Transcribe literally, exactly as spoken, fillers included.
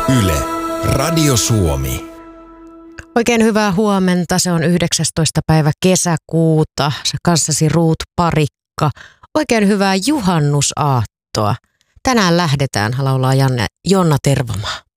Yle, Radio Suomi. Oikein hyvää huomenta. Se on yhdeksästoista päivä kesäkuuta. Se kanssasi Ruut Parikka. Oikein hyvää juhannusaattoa. Tänään lähdetään, laulaa Janne, Jonna Tervomaa.